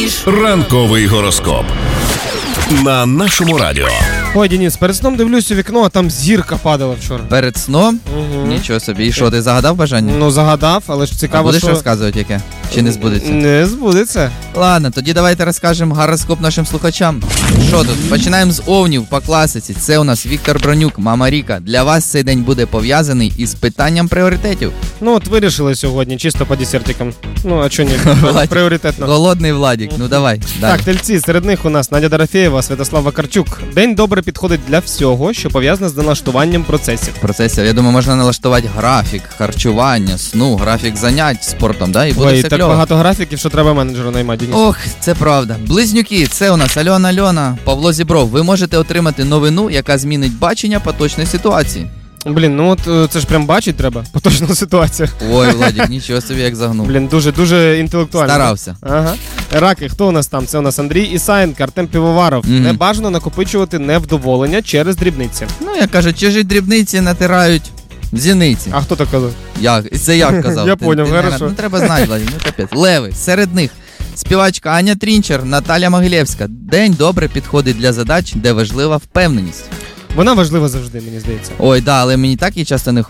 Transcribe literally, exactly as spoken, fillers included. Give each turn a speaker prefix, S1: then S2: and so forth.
S1: Ранковий гороскоп на нашому радіо.
S2: Ой, Денис, перед сном дивлюсь у вікно, а там зірка падала вчора.
S3: Перед сном?
S2: Угу.
S3: Нічого собі. І що, ти загадав бажання?
S2: Ну, загадав, але ж
S3: А
S2: цікаво,
S3: будеш
S2: що...
S3: розказувати яке? Чи не збудеться?
S2: Не збудеться.
S3: Ладно, тоді давайте розкажемо гороскоп нашим слухачам. Що тут? Починаємо з овнів по класиці. Це у нас Віктор Бронюк, мама Ріка. Для вас цей день буде пов'язаний із питанням пріоритетів.
S2: Ну, от вирішили сьогодні, чисто по десертикам. Ну, а чого ні?
S3: Владик.
S2: Пріоритетно.
S3: Голодний Владик, ну давай. Далі.
S2: Так, тельці, серед них у нас Надя Дорофєєва, Святослав Вакарчук. День добре підходить для всього, що пов'язане з налаштуванням процесів.
S3: Процесів, я думаю, можна налаштувати графік харчування, сну, графік занять спортом, да? І буде
S2: Ой,
S3: все
S2: так
S3: кльово.
S2: багато графіків, що треба менеджера наймати, Денис.
S3: Ох, це правда. Близнюки, це у нас Альона Альона, Павло Зібров. Ви можете отримати новину, яка змінить бачення поточної ситуації.
S2: Блін, ну от е, це ж прям бачить треба, поточна ситуація.
S3: Ой, Владик, нічого собі як загнув.
S2: Блін, дуже-дуже інтелектуально.
S3: Старався.
S2: Ага. Раки, хто у нас там? Це у нас Андрій Ісаєнко, Артем Півоваров.
S3: Мгм.
S2: Не бажано накопичувати невдоволення через дрібниці.
S3: Ну, як кажуть, чужі дрібниці натирають зіниці.
S2: А хто так казав?
S3: Як? Це як казав?
S2: Я
S3: Ти-
S2: поняв,
S3: ти не-
S2: хорошо.
S3: Ну, треба знати, Владик, ну капець. Леви, серед них співачка Аня Трінчер, Наталя Могилєвська. День добре підходить для задач, де важлива впевненість.
S2: Вона важлива завжди, мені здається.
S3: Ой, да, але мені так і часто не